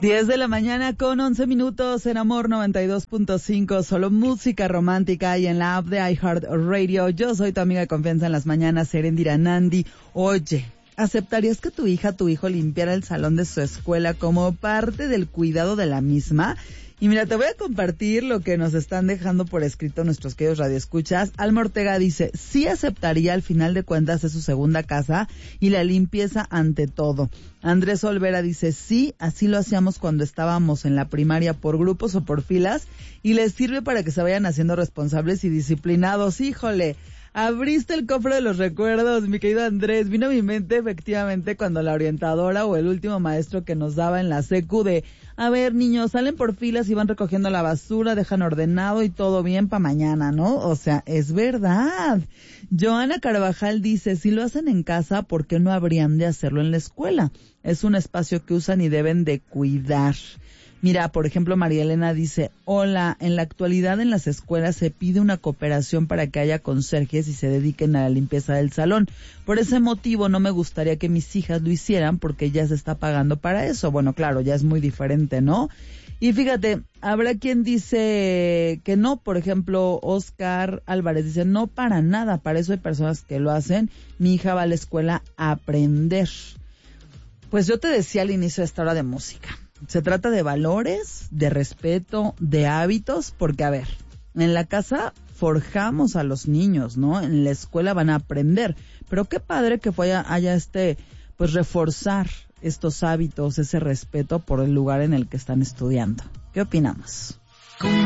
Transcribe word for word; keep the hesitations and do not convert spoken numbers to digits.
diez de la mañana con once minutos en Amor noventa y dos punto cinco, solo música romántica y en la app de iHeartRadio. Yo soy tu amiga de confianza en las mañanas, Erendira Nandi. Oye, ¿aceptarías que tu hija, tu hijo limpiara el salón de su escuela como parte del cuidado de la misma? Y mira, te voy a compartir lo que nos están dejando por escrito nuestros queridos radioescuchas. Alma Ortega dice, sí aceptaría, al final de cuentas es su segunda casa y la limpieza ante todo. Andrés Olvera dice, sí, así lo hacíamos cuando estábamos en la primaria por grupos o por filas y les sirve para que se vayan haciendo responsables y disciplinados. Híjole, abriste el cofre de los recuerdos, mi querido Andrés. Vino a mi mente efectivamente cuando la orientadora o el último maestro que nos daba en la secu de, a ver, niños, salen por filas y van recogiendo la basura, dejan ordenado y todo bien para mañana, ¿no? O sea, es verdad. Joana Carvajal dice, si lo hacen en casa, ¿por qué no habrían de hacerlo en la escuela? Es un espacio que usan y deben de cuidar. Mira, por ejemplo, María Elena dice, hola, en la actualidad en las escuelas se pide una cooperación para que haya conserjes y se dediquen a la limpieza del salón. Por ese motivo no me gustaría que mis hijas lo hicieran porque ya se está pagando para eso. Bueno, claro, ya es muy diferente, ¿no? Y fíjate, habrá quien dice que no, por ejemplo, Oscar Álvarez dice, no para nada, para eso hay personas que lo hacen. Mi hija va a la escuela a aprender. Pues yo te decía al inicio de esta hora de música. Se trata de valores, de respeto, de hábitos, porque a ver, en la casa forjamos a los niños, ¿no? En la escuela van a aprender, pero qué padre que haya, haya este, pues reforzar estos hábitos, ese respeto por el lugar en el que están estudiando. ¿Qué opinamos?